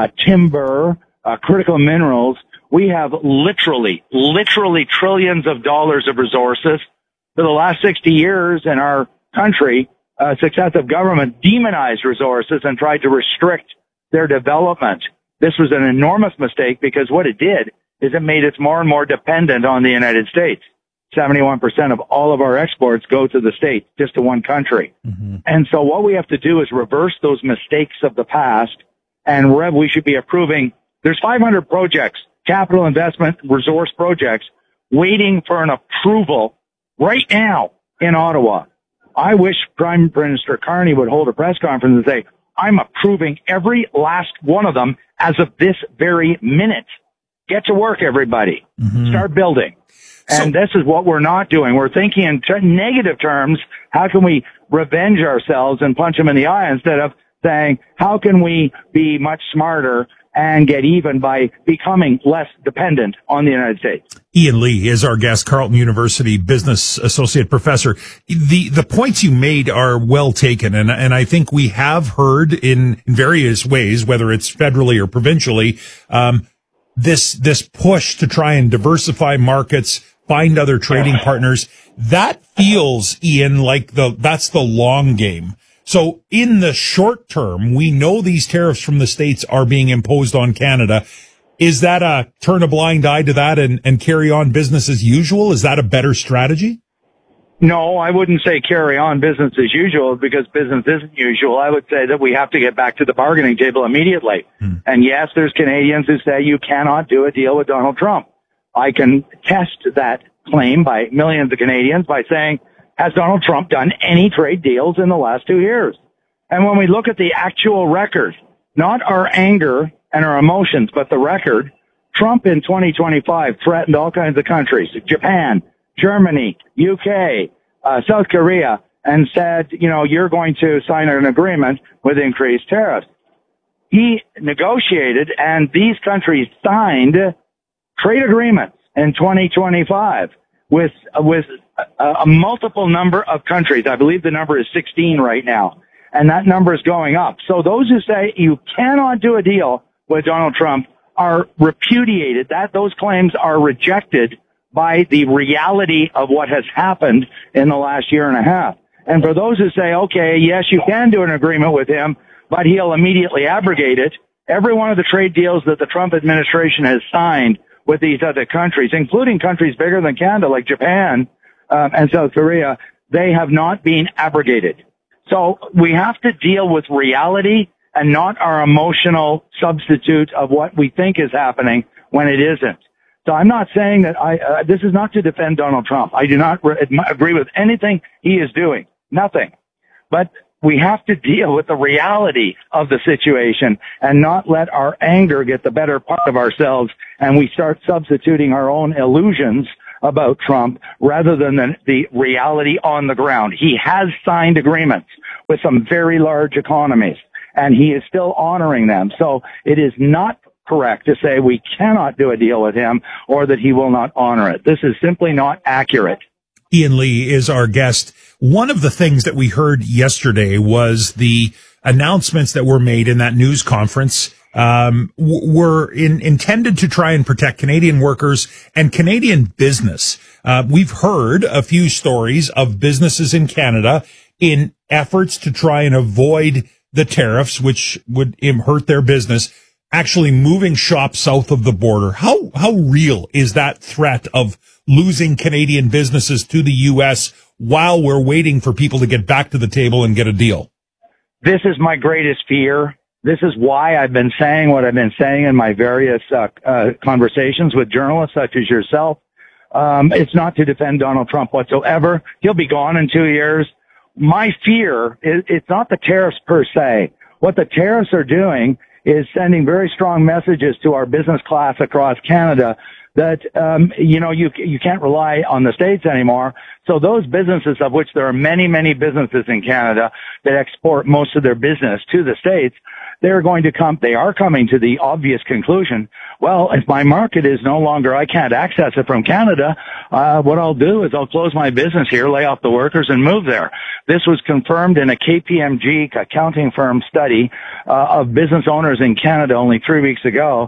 timber, critical minerals. We have literally trillions of dollars of resources. For the last 60 years in our country, successive government demonized resources and tried to restrict their development. This was an enormous mistake because what it did is it made us more and more dependent on the United States. 71% of all of our exports go to the States, just to one country. And so what we have to do is reverse those mistakes of the past, and we should be approving. There's 500 projects, capital investment resource projects, waiting for an approval right now in Ottawa. I wish Prime Minister Carney would hold a press conference and say, I'm approving every last one of them as of this very minute. Get to work, everybody. Start building. And this is what we're not doing. We're thinking in negative terms, how can we revenge ourselves and punch them in the eye, instead of saying, how can we be much smarter and get even by becoming less dependent on the United States? Ian Lee is our guest, Carleton University Business Associate Professor. The points you made are well taken, and I think we have heard in various ways, whether it's federally or provincially, this push to try and diversify markets, find other trading partners. That feels, Ian, like that's the long game. So in the short term, we know these tariffs from the States are being imposed on Canada. Is that a turn a blind eye to that and carry on business as usual? Is that a better strategy? No, I wouldn't say carry on business as usual, because business isn't usual. I would say that we have to get back to the bargaining table immediately. And yes, there's Canadians who say you cannot do a deal with Donald Trump. I can test that claim by millions of Canadians by saying, has Donald Trump done any trade deals in the last 2 years? And when we look at the actual record, not our anger and our emotions, but the record, Trump in 2025 threatened all kinds of countries, Japan, Germany, UK, South Korea, and said, you're going to sign an agreement with increased tariffs. He negotiated, and these countries signed trade agreements in 2025 with a multiple number of countries. I believe the number is 16 right now, and that number is going up. So those who say you cannot do a deal with Donald Trump are repudiated. Those claims are rejected by the reality of what has happened in the last year and a half. And for those who say, okay, yes, you can do an agreement with him, but he'll immediately abrogate it, every one of the trade deals that the Trump administration has signed with these other countries, including countries bigger than Canada like Japan and South Korea, they have not been abrogated. So we have to deal with reality and not our emotional substitute of what we think is happening when it isn't. So I'm not saying that this is not to defend Donald Trump. I do not agree with anything he is doing. Nothing. But we have to deal with the reality of the situation and not let our anger get the better part of ourselves, and we start substituting our own illusions about Trump rather than the reality on the ground. He has signed agreements with some very large economies, and he is still honoring them. So it is not correct to say we cannot do a deal with him or that he will not honor it. This is simply not accurate. Ian Lee is our guest. One of the things that we heard yesterday was the announcements that were made in that news conference were intended to try and protect Canadian workers and Canadian business. We've heard a few stories of businesses in Canada in efforts to try and avoid the tariffs, which would hurt their business, actually moving shop south of the border. How real is that threat of losing Canadian businesses to the U.S. while we're waiting for people to get back to the table and get a deal? This is my greatest fear. This is why I've been saying what I've been saying in my various conversations with journalists such as yourself. It's not to defend Donald Trump whatsoever. He'll be gone in 2 years. My fear is it's not the tariffs per se. What the tariffs are doing is sending very strong messages to our business class across Canada that, you can't rely on the States anymore. So those businesses, of which there are many, many businesses in Canada that export most of their business to the States, they are coming to the obvious conclusion, well, if my market is no longer, I can't access it from Canada, what I'll do is I'll close my business here, lay off the workers, and move there. This was confirmed in a KPMG accounting firm study of business owners in Canada only 3 weeks ago.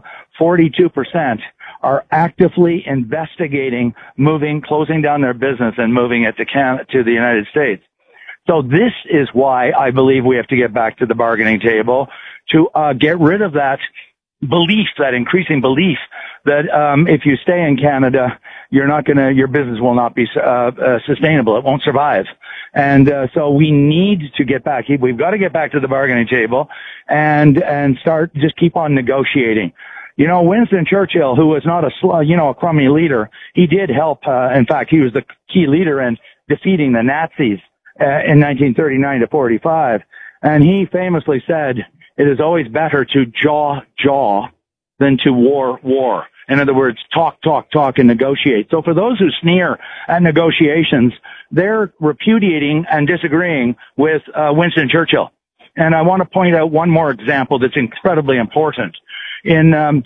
42% are actively investigating closing down their business and moving it to the United States. So this is why I believe we have to get back to the bargaining table to get rid of that belief, that increasing belief that if you stay in Canada, your business will not be sustainable. It won't survive. And so we need to get back. We've got to get back to the bargaining table and just keep on negotiating. Winston Churchill, who was not a crummy leader, he did help. In fact, he was the key leader in defeating the Nazis in 1939 to 45. And he famously said, it is always better to jaw than to war. In other words, talk, and negotiate. So for those who sneer at negotiations, they're repudiating and disagreeing with Winston Churchill. And I want to point out one more example that's incredibly important. Kissinger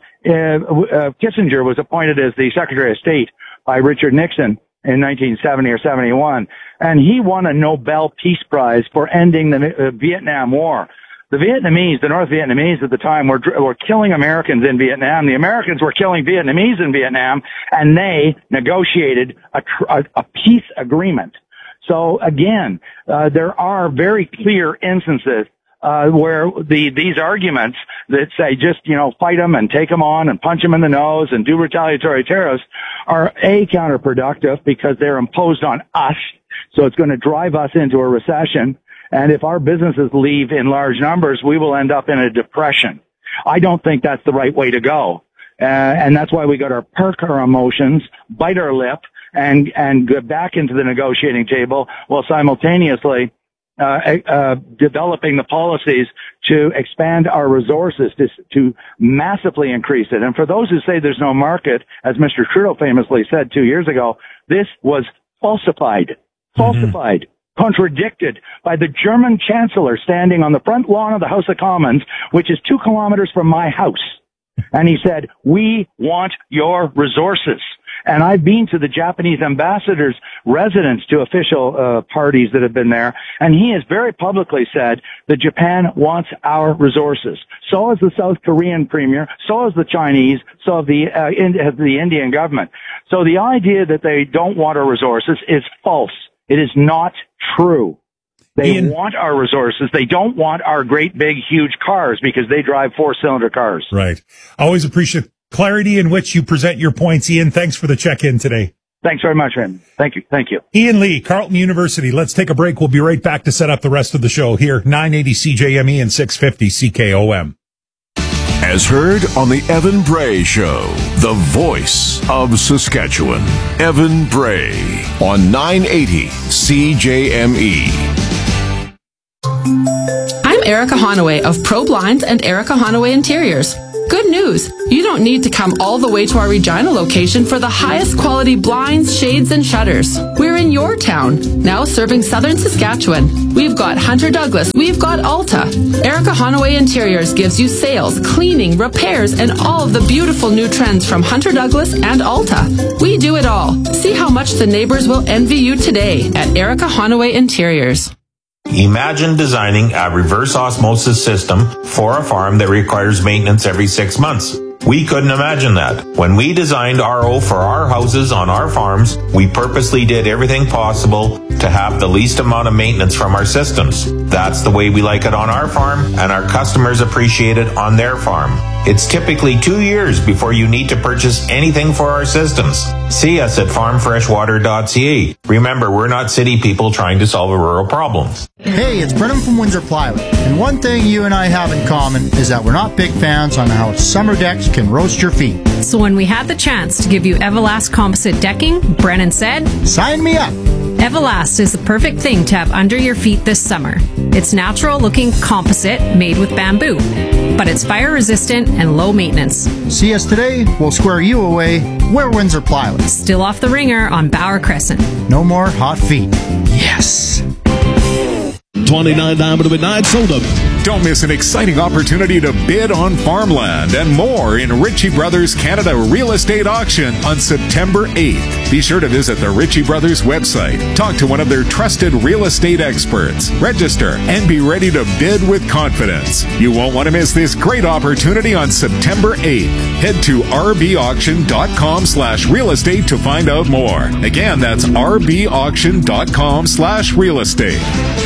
was appointed as the Secretary of State by Richard Nixon in 1970 or 71, and he won a Nobel Peace Prize for ending the Vietnam War. The North Vietnamese at the time were killing Americans in Vietnam. The Americans were killing Vietnamese in Vietnam, and they negotiated a peace agreement. So again, there are very clear instances where these arguments that say just, fight them and take them on and punch them in the nose and do retaliatory tariffs are counterproductive because they're imposed on us. So it's going to drive us into a recession. And if our businesses leave in large numbers, we will end up in a depression. I don't think that's the right way to go. And that's why we got to perk our emotions, bite our lip, and get back into the negotiating table while simultaneously developing the policies to expand our resources to massively increase it. And for those who say there's no market, as Mr. Trudeau famously said 2 years ago, this was falsified, contradicted by the German Chancellor standing on the front lawn of the House of Commons, which is 2 kilometers from my house. And he said, we want your resources. And I've been to the Japanese ambassador's residence to official parties that have been there, and he has very publicly said that Japan wants our resources. So has the South Korean premier, so has the Chinese, so has the Indian government. So the idea that they don't want our resources is false. It is not true. They want our resources. They don't want our great, big, huge cars because they drive 4-cylinder cars. Right. I always appreciate clarity in which you present your points, Ian. Thanks for the check-in today. Thanks very much, Raymond. Thank you. Ian Lee, Carleton University. Let's take a break. We'll be right back to set up the rest of the show here, 980 CJME and 650 CKOM. As heard on the Evan Bray Show, the voice of Saskatchewan. Evan Bray on 980 CJME. Erica Honaway of Pro Blinds and Erica Honaway Interiors. Good news, you don't need to come all the way to our Regina location for the highest quality blinds, shades, and shutters. We're in your town, now serving southern Saskatchewan. We've got Hunter Douglas, we've got Alta. Erica Honaway Interiors gives you sales, cleaning, repairs, and all of the beautiful new trends from Hunter Douglas and Alta. We do it all. See how much the neighbors will envy you today at Erica Honaway Interiors. Imagine designing a reverse osmosis system for a farm that requires maintenance every 6 months. We couldn't imagine that. When we designed RO for our houses on our farms, we purposely did everything possible to have the least amount of maintenance from our systems. That's the way we like it on our farm, and our customers appreciate it on their farm. It's typically 2 years before you need to purchase anything for our systems. See us at farmfreshwater.ca. Remember, we're not city people trying to solve a rural problem. Hey, it's Brennan from Windsor Plywood, and one thing you and I have in common is that we're not big fans on how summer decks can roast your feet. So when we had the chance to give you Everlast composite decking, Brennan said, "Sign me up." Everlast is the perfect thing to have under your feet this summer. It's natural-looking composite made with bamboo, but it's fire-resistant and low maintenance. See us today, we'll square you away. We're Windsor Plywood. Still off the ringer on Bauer Crescent. No more hot feet. Yes. 29 Diamond of Midnight sold up. Don't miss an exciting opportunity to bid on farmland and more in Ritchie Brothers Canada Real Estate Auction on September 8th. Be sure to visit the Ritchie Brothers website, talk to one of their trusted real estate experts, register, and be ready to bid with confidence. You won't want to miss this great opportunity on September 8th. Head to rbauction.com/real estate to find out more. Again, that's rbauction.com/real estate.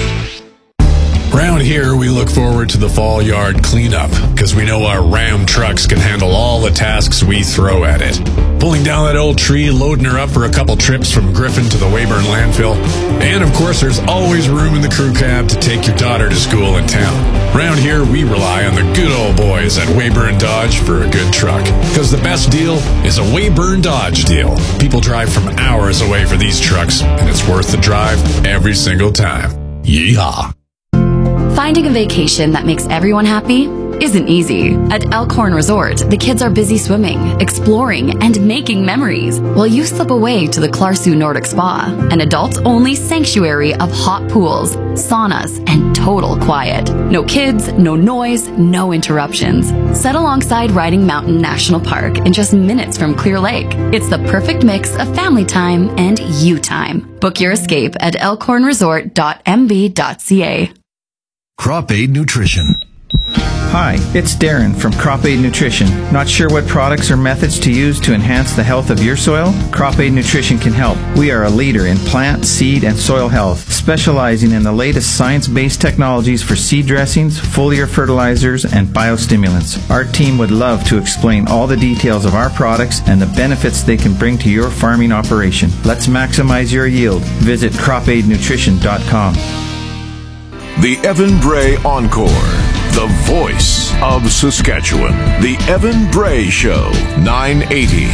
Around here, we look forward to the fall yard cleanup because we know our Ram trucks can handle all the tasks we throw at it. Pulling down that old tree, loading her up for a couple trips from Griffin to the Weyburn landfill. And of course, there's always room in the crew cab to take your daughter to school in town. Around here, we rely on the good old boys at Weyburn Dodge for a good truck because the best deal is a Weyburn Dodge deal. People drive from hours away for these trucks, and it's worth the drive every single time. Yeehaw. Finding a vacation that makes everyone happy isn't easy. At Elkhorn Resort, the kids are busy swimming, exploring, and making memories, while you slip away to the Clarsu Nordic Spa, an adults-only sanctuary of hot pools, saunas, and total quiet. No kids, no noise, no interruptions. Set alongside Riding Mountain National Park in just minutes from Clear Lake. It's the perfect mix of family time and you time. Book your escape at elkhornresort.mb.ca. Crop Aid Nutrition. Hi, it's Darren from Crop Aid Nutrition. Not sure what products or methods to use to enhance the health of your soil? Crop Aid Nutrition can help. We are a leader in plant, seed, and soil health, specializing in the latest science-based technologies for seed dressings, foliar fertilizers, and biostimulants. Our team would love to explain all the details of our products and the benefits they can bring to your farming operation. Let's maximize your yield. Visit cropaidnutrition.com. The Evan Bray Encore, the voice of Saskatchewan. The Evan Bray Show, 980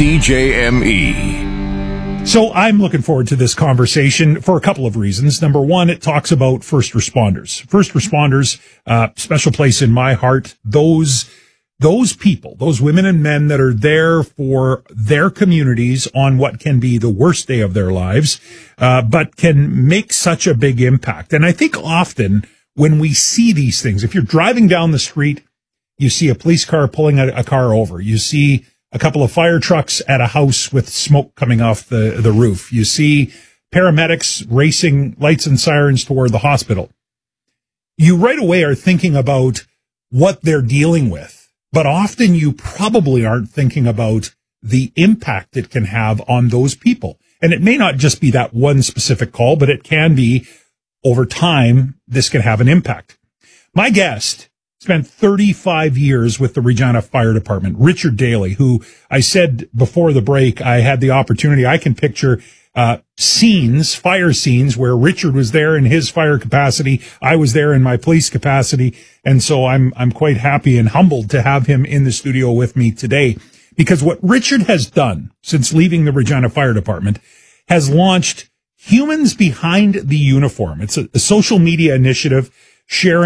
CJME. So I'm looking forward to this conversation for a couple of reasons. Number one, it talks about first responders. First responders, special place in my heart. Those people, those women and men that are there for their communities on what can be the worst day of their lives, but can make such a big impact. And I think often when we see these things, if you're driving down the street, you see a police car pulling a car over. You see a couple of fire trucks at a house with smoke coming off the roof. You see paramedics racing lights and sirens toward the hospital. You right away are thinking about what they're dealing with. But often you probably aren't thinking about the impact it can have on those people. And it may not just be that one specific call, but it can be over time, this can have an impact. My guest spent 35 years with the Regina Fire Department, Richard Daly, who I said before the break, I had the opportunity, I can picture fire scenes where Richard was there in his fire capacity. I was there in my police capacity. And so I'm quite happy and humbled to have him in the studio with me today, because what Richard has done since leaving the Regina Fire Department has launched Humans Behind the Uniform. It's a social media initiative sharing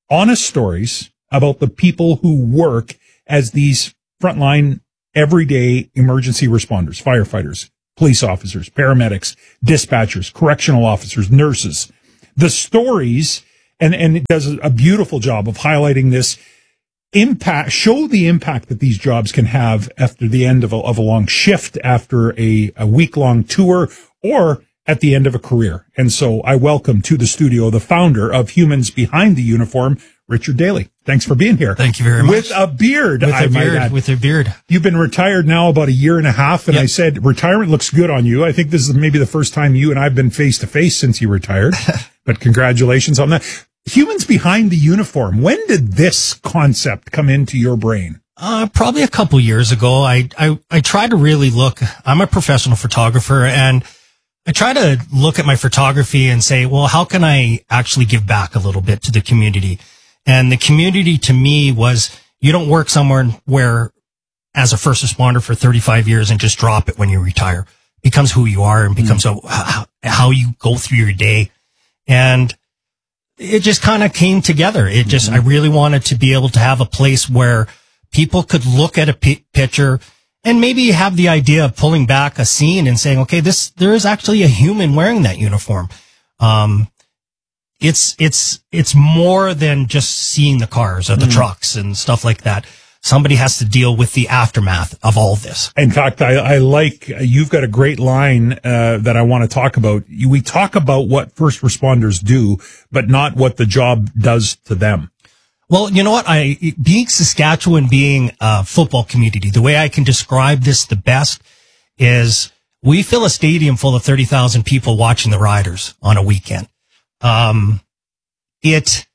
honest stories about the people who work as these frontline, everyday emergency responders, firefighters, police officers, paramedics, dispatchers, correctional officers, nurses. The stories, and it does a beautiful job of highlighting this impact, show the impact that these jobs can have after the end of a long shift, after a week-long tour, or at the end of a career. And so I welcome to the studio the founder of Humans Behind the Uniform, Richard Daly. Thanks for being here. Thank you very much. With a beard. With a beard. You've been retired now about a year and a half, and yep. I said, retirement looks good on you. I think this is maybe the first time you and I have been face-to-face since you retired, but congratulations on that. Humans Behind the Uniform. When did this concept come into your brain? Probably a couple years ago. I try to really look, I'm a professional photographer, and I try to look at my photography and say, well, how can I actually give back a little bit to the community? And the community to me was, you don't work somewhere where as a first responder for 35 years and just drop it when you retire. It becomes who you are and becomes how you go through your day. And it just kind of came together. It just, I really wanted to be able to have a place where people could look at a picture and maybe have the idea of pulling back a scene and saying, okay, there is actually a human wearing that uniform. It's more than just seeing the cars or the trucks and stuff like that. Somebody has to deal with the aftermath of all this. In fact, I like, you've got a great line that I want to talk about. We talk about what first responders do, but not what the job does to them. Well, you know what? Being Saskatchewan, being a football community, the way I can describe this the best is we fill a stadium full of 30,000 people watching the Riders on a weekend. It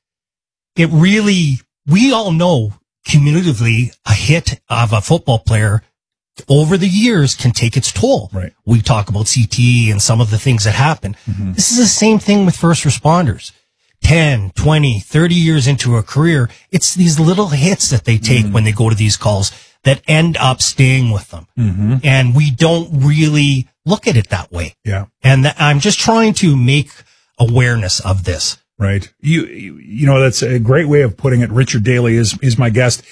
really, we all know cumulatively a hit of a football player over the years can take its toll. Right. We talk about CTE and some of the things that happen. Mm-hmm. This is the same thing with first responders. 10, 20, 30 years into a career, it's these little hits that they take when they go to these calls that end up staying with them. Mm-hmm. And we don't really look at it that way. Yeah. And I'm just trying to make awareness of this. Right. You know, that's a great way of putting it. Richard Daly is my guest.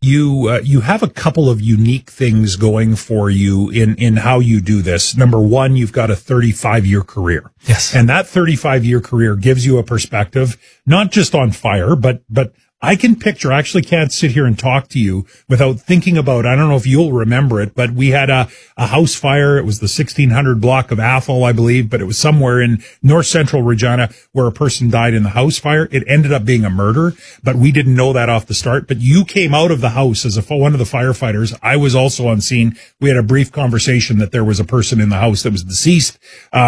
You have a couple of unique things going for you in how you do this. Number one, you've got a 35-year career. Yes. And that 35-year career gives you a perspective, not just on fire, but I can picture, I actually can't sit here and talk to you without thinking about, I don't know if you'll remember it, but we had a house fire. It was the 1600 block of Athol, I believe, but it was somewhere in north central Regina where a person died in the house fire. It ended up being a murder, but we didn't know that off the start. But you came out of the house as one of the firefighters. I was also on scene. We had a brief conversation that there was a person in the house that was deceased.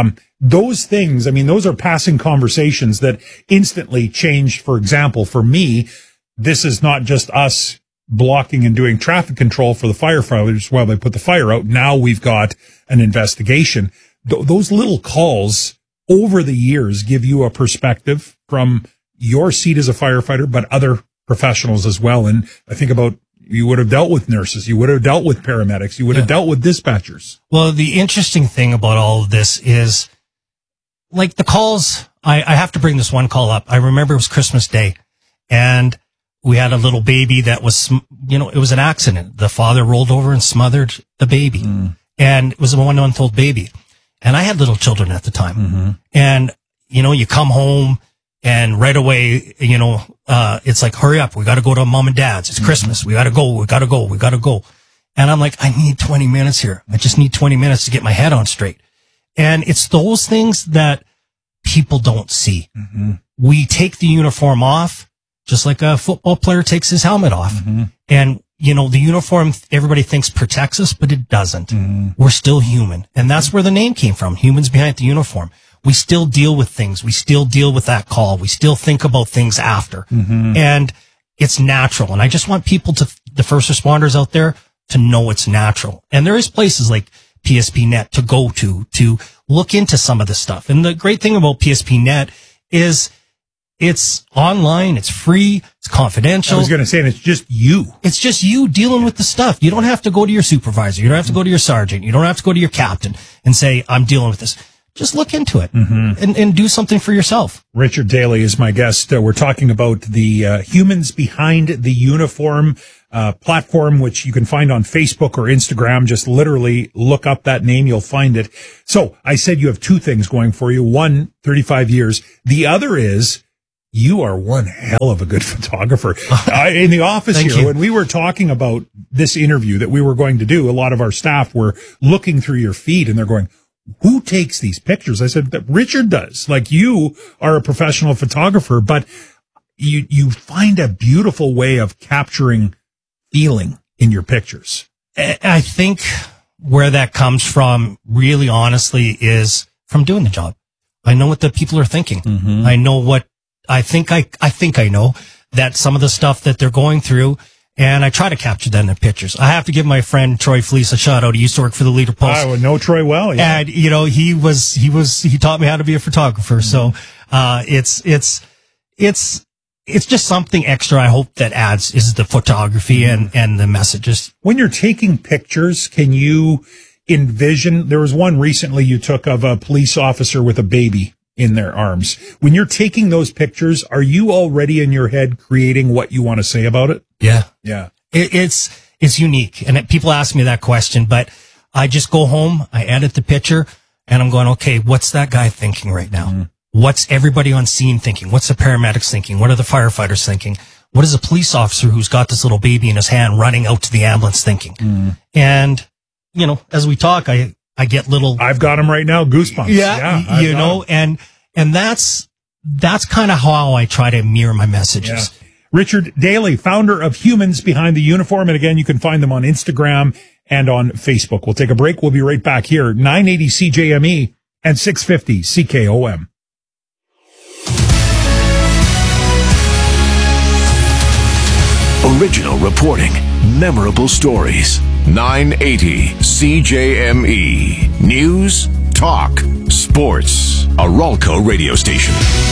Those things, I mean, those are passing conversations that instantly changed. For example, for me, this is not just us blocking and doing traffic control for the firefighters while they put the fire out. Now we've got an investigation. Those little calls over the years give you a perspective from your seat as a firefighter, but other professionals as well. And I think about, you would have dealt with nurses, you would have dealt with paramedics, you would have dealt with dispatchers. Well, the interesting thing about all of this is, like the calls, I have to bring this one call up. I remember it was Christmas Day, and we had a little baby that was, it was an accident. The father rolled over and smothered the baby, and it was a 1-month-old baby. And I had little children at the time. Mm-hmm. And, you come home and right away, it's like, hurry up. We got to go to mom and dad's. It's Christmas. We got to go. And I'm like, I need 20 minutes here. I just need 20 minutes to get my head on straight. And it's those things that people don't see. Mm-hmm. We take the uniform off, just like a football player takes his helmet off. Mm-hmm. And, the uniform, everybody thinks protects us, but it doesn't. Mm-hmm. We're still human. And that's where the name came from, Humans Behind the Uniform. We still deal with things. We still deal with that call. We still think about things after. Mm-hmm. And it's natural. And I just want people the first responders out there, to know it's natural. And there is places like PSP.net to go to look into some of this stuff. And the great thing about PSP.net is it's online, it's free, it's confidential. I was going to say, and it's just you. It's just you dealing with the stuff. You don't have to go to your supervisor. You don't have to go to your sergeant. You don't have to go to your captain and say, I'm dealing with this. just look into it and do something for yourself. Richard Daly is my guest. We're talking about the Humans Behind the Uniform platform, which you can find on Facebook or Instagram. Just literally look up that name. You'll find it. So I said you have two things going for you. One, 35 years. The other is you are one hell of a good photographer. In the office here, when we were talking about this interview that we were going to do, a lot of our staff were looking through your feed and they're going, who takes these pictures? I said, Richard does. Like, you are a professional photographer, but you find a beautiful way of capturing feeling in your pictures. I think where that comes from, really honestly, is from doing the job. I know what the people are thinking. I know what I think I know that some of the stuff that they're going through, and I try to capture that in the pictures. I have to give my friend Troy Fleece a shout out. He used to work for the Leader Post. I would know Troy well, yeah. And, you know, he taught me how to be a photographer. So, it's just something extra I hope that adds is the photography and the messages. When you're taking pictures, can you envision, there was one recently you took of a police officer with a baby in their arms. When you're taking those pictures, are you already in your head creating what you want to say about it? Yeah. Yeah. It's unique. And people ask me that question, but I just go home, I edit the picture, and I'm going, okay, what's that guy thinking right now? What's everybody on scene thinking? What's the paramedics thinking? What are the firefighters thinking? What is a police officer who's got this little baby in his hand running out to the ambulance thinking? And, you know, as we talk, I get little... I've got them right now, goosebumps. Yeah, you know, and that's kind of how I try to mirror my messages. Yeah. Richard Daly, founder of Humans Behind the Uniform. And again, you can find them on Instagram and on Facebook. We'll take a break. We'll be right back here. 980 CJME and 650 CKOM. Original reporting, memorable stories. 980 CJME. News, talk, sports. A Ralco radio station.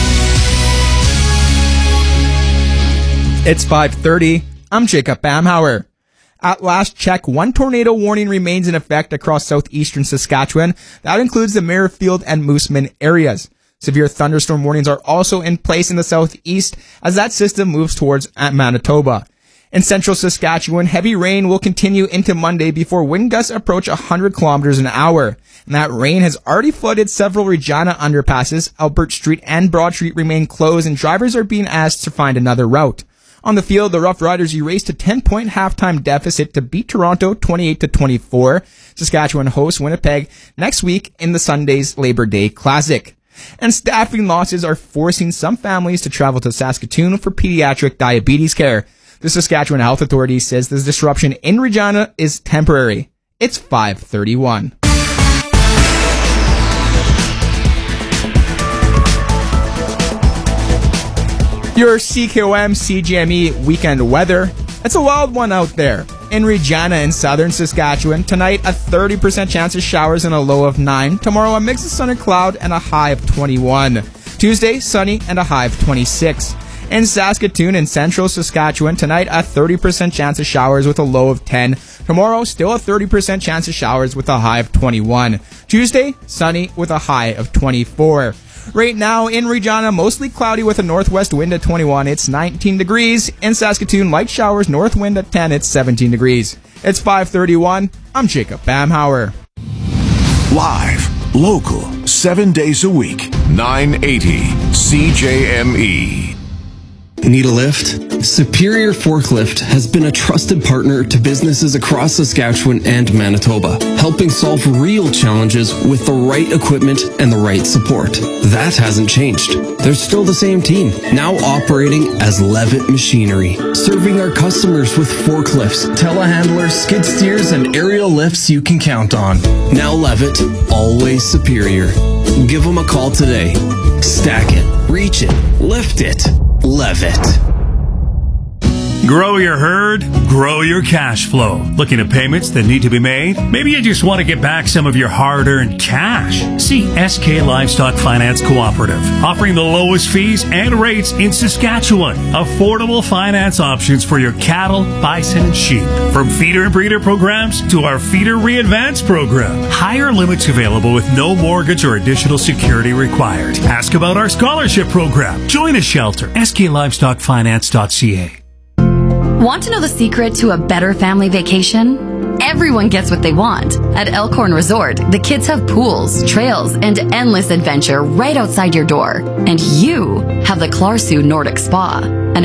It's 5:30. I'm Jacob Bamhauer. At last check, one tornado warning remains in effect across southeastern Saskatchewan. That includes the Merrifield and Moosomin areas. Severe thunderstorm warnings are also in place in the southeast as that system moves towards Manitoba. In central Saskatchewan, heavy rain will continue into Monday before wind gusts approach 100 kilometers an hour. And that rain has already flooded several Regina underpasses. Albert Street and Broad Street remain closed and drivers are being asked to find another route. On the field, the Rough Riders erased a 10-point halftime deficit to beat Toronto 28-24. Saskatchewan hosts Winnipeg next week in the Sunday's Labor Day Classic. And staffing losses are forcing some families to travel to Saskatoon for pediatric diabetes care. The Saskatchewan Health Authority says this disruption in Regina is temporary. It's 5:31. Your CKOM CJME weekend weather. It's a wild one out there. In Regina in southern Saskatchewan, tonight a 30% chance of showers and a low of 9. Tomorrow a mix of sun and cloud and a high of 21. Tuesday, sunny and a high of 26. In Saskatoon and central Saskatchewan, tonight a 30% chance of showers with a low of 10. Tomorrow, still a 30% chance of showers with a high of 21. Tuesday, sunny with a high of 24. Right now in Regina, mostly cloudy with a northwest wind at 21. It's 19 degrees. In Saskatoon, light showers, north wind at 10. It's 17 degrees. It's 5:31. I'm Jacob Bamhauer. Live, local, 7 days a week. 980 CJME. Need a lift? Superior Forklift has been a trusted partner to businesses across Saskatchewan and Manitoba, helping solve real challenges with the right equipment and the right support. That hasn't changed. They're still the same team, now operating as Levitt Machinery, serving our customers with forklifts, telehandlers, skid steers, and aerial lifts you can count on. Now Levitt, always superior. Give them a call today. Stack it, reach it, lift it. Levitt. Grow your herd, grow your cash flow. Looking at payments that need to be made? Maybe you just want to get back some of your hard-earned cash. See SK Livestock Finance Cooperative, offering the lowest fees and rates in Saskatchewan. Affordable finance options for your cattle, bison, and sheep. From feeder and breeder programs to our Feeder Re-Advance program. Higher limits available with no mortgage or additional security required. Ask about our scholarship program. Join a shelter. SKLivestockFinance.ca. Want to know the secret to a better family vacation? Everyone gets what they want. At Elkhorn Resort, the kids have pools, trails, and endless adventure right outside your door. And you have the Clarsu Nordic Spa, an